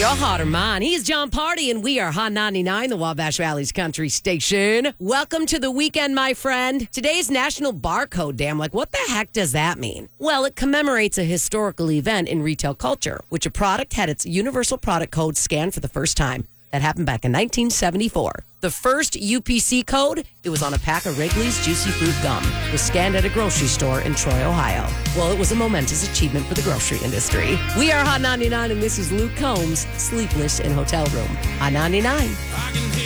Your heart or mine. He's John Party, and we are Hot 99, the Wabash Valley's country station. Welcome to the weekend, my friend. Today's National Barcode Day. I'm like, what the heck does that mean? Well, it commemorates a historical event in retail culture, which a product had its universal product code scanned for the first time. That happened back in 1974. The first UPC code, it was on a pack of Wrigley's Juicy Fruit gum. It was scanned at a grocery store in Troy, Ohio. Well, it was a momentous achievement for the grocery industry. We are Hot 99, and this is Luke Combs, Sleepless in Hotel Room. Hot 99.